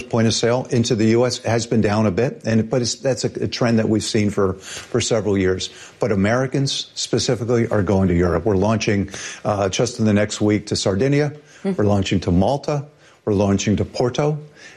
point of sale into the U.S. has been down a bit, but that's a trend that we've seen for several years. But Americans specifically are going to Europe. We're launching just in the next week to Sardinia. We're launching to Malta. We're launching to Porto.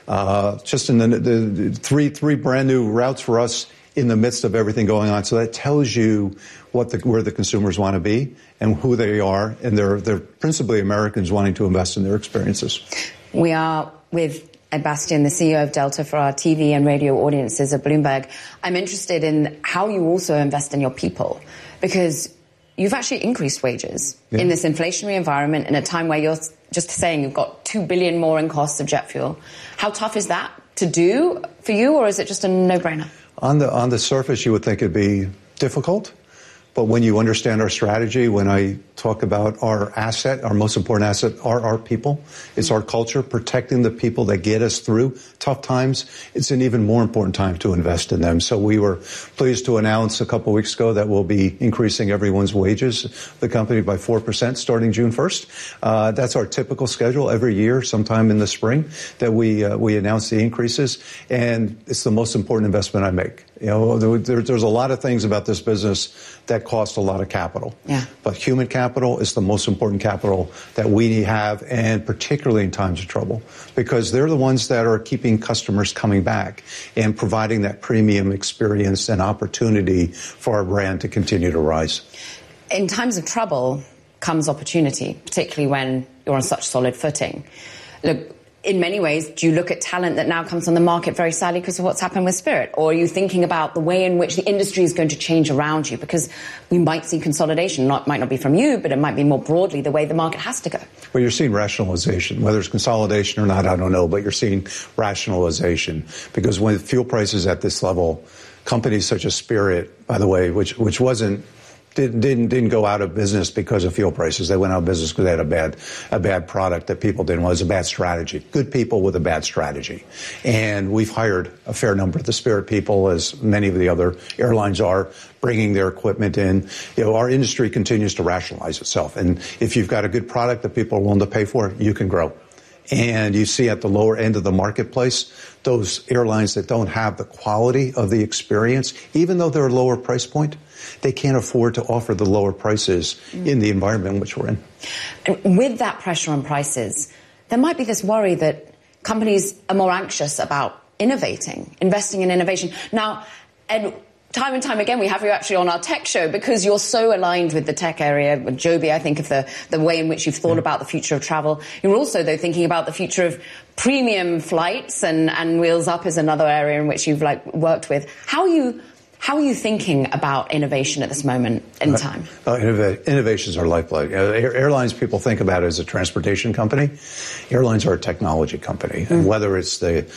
Just in the three brand new routes for us in the midst of everything going on. So that tells you where the consumers want to be and who they are. And they're principally Americans wanting to invest in their experiences. We are with Ed Bastian, the CEO of Delta, for our TV and radio audiences at Bloomberg. I'm interested in how you also invest in your people, because you've actually increased wages in this inflationary environment in a time where you're just saying you've got $2 billion more in costs of jet fuel. How tough is that to do for you, or is it just a no-brainer? On the surface, you would think it'd be difficult. But when you understand our strategy, when I talk about our asset, our most important asset are our people. It's our culture, protecting the people that get us through tough times. It's an even more important time to invest in them. So we were pleased to announce a couple of weeks ago that we'll be increasing everyone's wages, the company, by 4% starting June 1st. That's our typical schedule every year, sometime in the spring, that we announce the increases. And it's the most important investment I make. You know, there's a lot of things about this business that cost a lot of capital. Yeah. But human capital is the most important capital that we have, and particularly in times of trouble, because they're the ones that are keeping customers coming back and providing that premium experience and opportunity for our brand to continue to rise. In times of trouble comes opportunity, particularly when you're on such solid footing. Look, in many ways, do you look at talent that now comes on the market very sadly because of what's happened with Spirit? Or are you thinking about the way in which the industry is going to change around you? Because we might see consolidation. Might not be from you, but it might be more broadly the way the market has to go. Well, you're seeing rationalization. Whether it's consolidation or not, I don't know. But you're seeing rationalization. Because when fuel prices at this level, companies such as Spirit, by the way, which didn't go out of business because of fuel prices. They went out of business because they had a bad product that people didn't want. It was a bad strategy. Good people with a bad strategy. And we've hired a fair number of the Spirit people, as many of the other airlines are, bringing their equipment in. You know, our industry continues to rationalize itself. And if you've got a good product that people are willing to pay for, you can grow. And you see at the lower end of the marketplace, those airlines that don't have the quality of the experience, even though they're a lower price point, they can't afford to offer the lower prices in the environment in which we're in. And with that pressure on prices, there might be this worry that companies are more anxious about innovating, investing in innovation. Now, Ed, time and time again, we have you actually on our tech show because you're so aligned with the tech area, with Joby, I think, of the way in which you've thought about the future of travel. You're also, though, thinking about the future of premium flights, and Wheels Up is another area in which you've worked with. How are you thinking about innovation at this moment in time? Innovations are lifeblood. Airlines, people think about it as a transportation company. Airlines are a technology company. And whether it's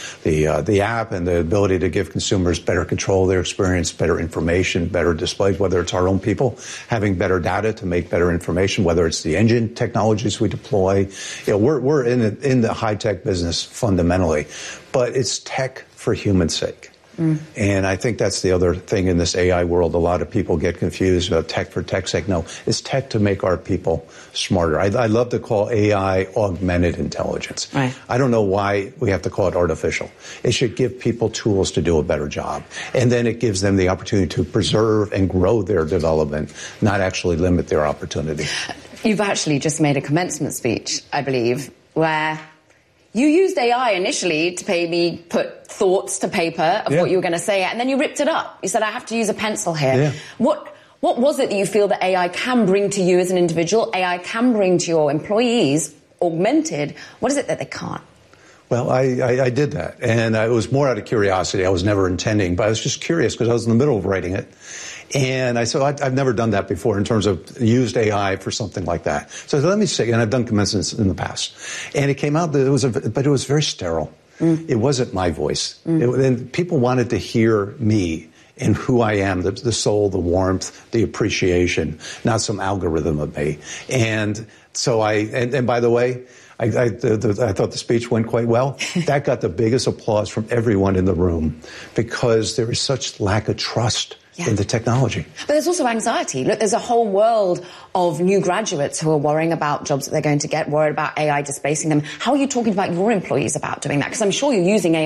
the app and the ability to give consumers better control of their experience, better information, better displays, whether it's our own people having better data to make better information, whether it's the engine technologies we deploy. We're in the high-tech business fundamentally, but it's tech for human sake. And I think that's the other thing in this AI world. A lot of people get confused about tech for tech's sake. No, it's tech to make our people smarter. I love to call AI augmented intelligence. Right. I don't know why we have to call it artificial. It should give people tools to do a better job. And then it gives them the opportunity to preserve and grow their development, not actually limit their opportunity. You've actually just made a commencement speech, I believe, where you used AI initially to maybe put thoughts to paper of what you were going to say, and then you ripped it up. You said, I have to use a pencil here. Yeah. What was it that you feel that AI can bring to you as an individual, AI can bring to your employees, augmented? What is it that they can't? Well, I did that, and it was more out of curiosity. I was never intending, but I was just curious because I was in the middle of writing it. And I said, I've never done that before in terms of used AI for something like that. So let me say, and I've done commencements in the past. And it came out that but it was very sterile. It wasn't my voice. And people wanted to hear me and who I am, the soul, the warmth, the appreciation, not some algorithm of me. And so and by the way, I thought the speech went quite well. That got the biggest applause from everyone in the room because there is such lack of trust in the technology. But there's also anxiety. Look, there's a whole world of new graduates who are worrying about jobs that they're going to get, worried about AI displacing them. How are you talking about your employees about doing that? Because I'm sure you're using AI